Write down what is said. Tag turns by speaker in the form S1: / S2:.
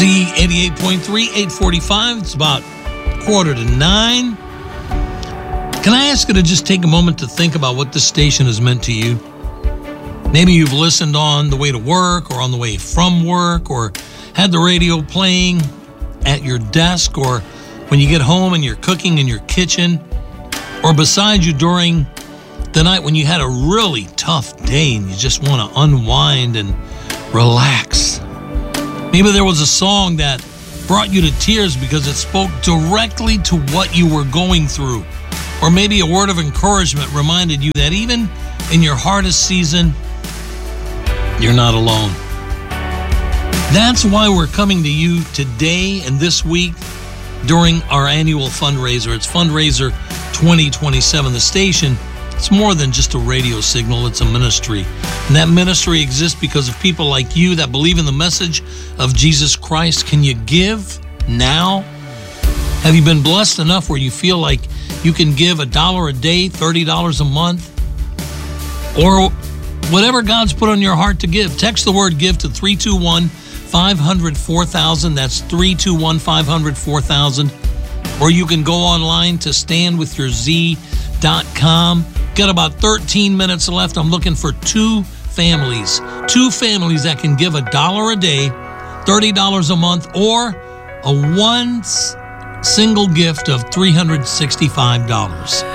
S1: The 88.3, 845. It's about 8:45. Can I ask you to just take a moment to think about what this station has meant to you? Maybe you've listened on the way to work or on the way from work, or had the radio playing at your desk, or when you get home and you're cooking in your kitchen, or beside you during the night when you had a really tough day and you just want to unwind and relax. Maybe there was a song that brought you to tears because it spoke directly to what you were going through. Or maybe a word of encouragement reminded you that even in your hardest season, you're not alone. That's why we're coming to you today and this week during our annual fundraiser. It's Fundraiser 2027. The station, it's more than just a radio signal, it's a ministry. And that ministry exists because of people like you that believe in the message of Jesus Christ. Can you give now? Have you been blessed enough where you feel like you can give $1 a day, $30 a month, or whatever God's put on your heart to give? Text the word give to 321-500-4000. That's 321-500-4000. Or you can go online to standwithyourz.com. Got about 13 minutes left. I'm looking for two families that can give $1 a day, $30 a month, or a single gift of $365.